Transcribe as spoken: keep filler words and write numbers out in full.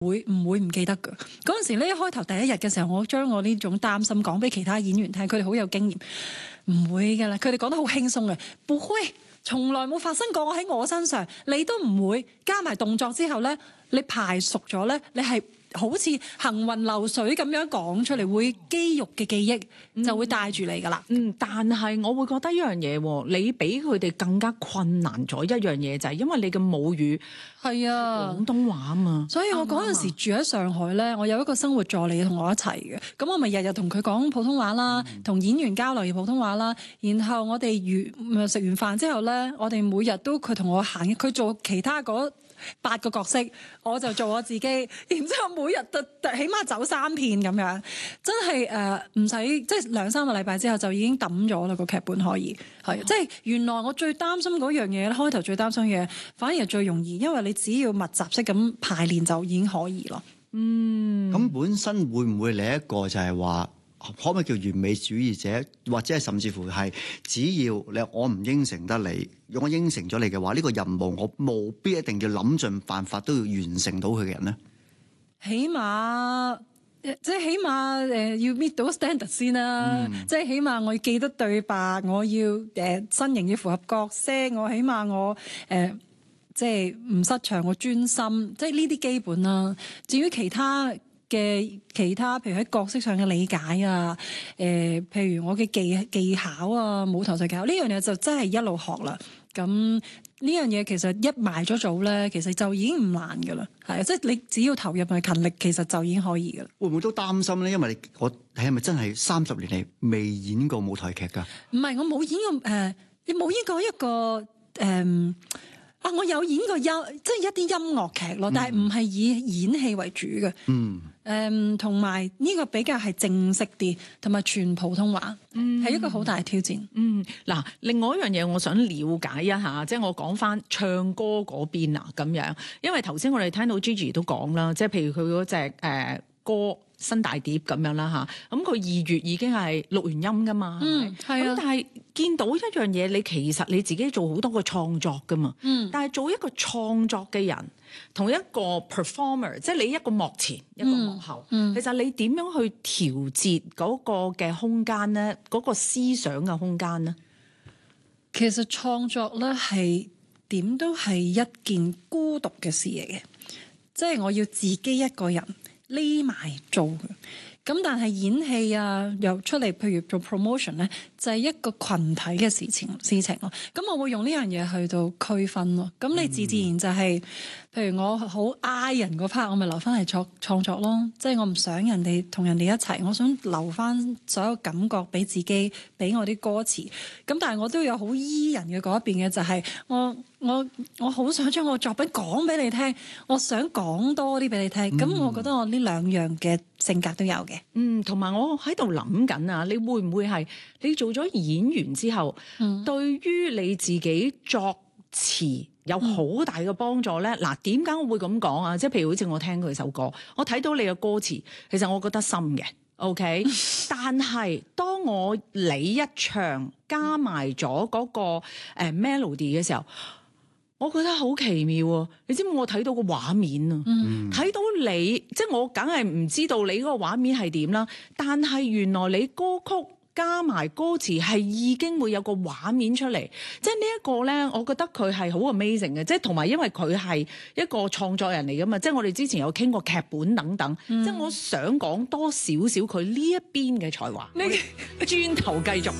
會唔會唔記得㗎？嗰陣時呢，一開頭第一日嘅時候，我將我呢種擔心講俾其他演員聽，佢哋好有經驗，唔會㗎啦。佢哋講得好輕鬆嘅，不會，從來冇發生過喺我身上，你都唔會。加埋動作之後呢，你排熟咗呢，你係好似行雲流水咁樣講出嚟，會肌肉嘅記憶就會帶住你噶啦。 嗯，但係我會覺得一樣嘢，你比佢哋更加困難咗一樣嘢，就係因為你嘅母語係啊廣東話啊嘛。 所以我嗰陣時住喺上海咧，我有一個生活助理同我一齊嘅，咁我咪日日同佢講普通話啦，同、嗯、演員交流嘅普通話啦。然後我哋完食完飯之後咧，我哋每日都佢同我行，佢做其他嗰八個角色，我就做我自己，然之後每日都起碼走三遍咁樣，真係誒唔使即係兩三個禮拜之後就已經抌咗啦個劇本可以係，即係原來我最擔心嗰樣嘢，開頭最擔心嘅嘢反而係最容易，因為你只要密集式咁排練就已經可以咯。 嗯， 咁本身會唔會你一個就係話？可唔可以叫完美主義者，或者係甚至乎係只要你我唔應承得你，如果我應承咗你嘅話，呢、這個任務我務必一定要諗盡辦法都要完成到佢嘅人咧？ 起碼即係起碼誒、呃、要 meet 到 standard 先啦，嗯、即係起碼我要記得對白，我要誒、呃、身形要符合角色，我起碼我誒、呃、即係唔失場，我專心，即係呢啲基本啦。至於其他嘅其他，譬如喺角色上嘅理解啊，誒、呃，譬如我嘅技技巧啊，舞台上技巧呢樣嘢就真係一路學啦。咁呢樣嘢其實一埋咗組咧，其實就已經唔難噶啦，係即係你只要投入同勤力，其實就已經可以噶啦。會唔會都擔心咧？因為你我你係咪真係三十年嚟未演過舞台劇㗎？ 唔係，我冇演過誒，你、呃、冇演過一個誒。呃啊！我有演過音，即係一啲音樂劇咯，但係唔係以演戲為主嘅。嗯。誒，同埋呢個比較係正式啲，同埋全普通話，係、嗯、一個好大嘅挑戰。 嗯。嗱，另外一樣嘢，我想了解一下，即係我講翻唱歌嗰邊啊，咁樣，因為頭先我哋聽到 Gigi 都講啦，即係譬如佢嗰隻誒歌新大碟咁樣啦嚇，咁佢二月已經係錄完音噶嘛， 嗯，係啊。 咁但係見到一樣嘢，你其實你自己做好多個創作噶嘛，嗯，但係做一個創作嘅人，同一個 performer， 即係你一個幕前一個幕後，嗯嗯、其實你點樣去調節嗰個嘅空間咧？嗰、嗰個思想嘅空間咧？ 其實創作咧係點都係一件孤獨嘅事嚟嘅，即係我要自己一個人匿埋做嘅。咁但係演戲啊，又出嚟，譬如做 promotion 咧，就係一個群體嘅事情事情咯。咁我會用呢樣嘢去到區分咯。咁你自自然就係、是，譬如我好 I 人嗰 part，我咪留翻嚟創創作咯。即係我唔想人哋同人哋一齊，我想留翻所有感覺俾自己，俾我啲歌詞。咁但係我都有好 E 人嘅嗰一邊嘅，就係、是、我我我好想將我作品講俾你聽，我想講多啲俾你聽。咁、嗯、我覺得我呢兩樣嘅性格都有嘅。 嗯，同埋我喺度諗緊啊，你會唔會係你做咗演員之後，嗯、對於你自己作詞有好大嘅幫助咧？嗱、嗯，點解我會咁講啊？即係譬如好似我聽佢首歌，我睇到你嘅歌詞，其實我覺得深嘅 ，OK 。但係當我你一唱加埋咗嗰個誒 melody 嘅時候，我覺得好奇妙啊！你知唔知我睇到個畫面啊？睇、嗯、到你，即係我梗係唔知道你嗰個畫面係點啦。但係原來你歌曲加埋歌詞係已經會有個畫面出嚟，即係呢一個咧，我覺得佢係好 amazing 嘅。即係同埋因為佢係一個創作人嚟噶嘛，即係我哋之前有傾過劇本等等。嗯、即係我想講多少少佢呢一邊嘅才華。你轉頭繼續。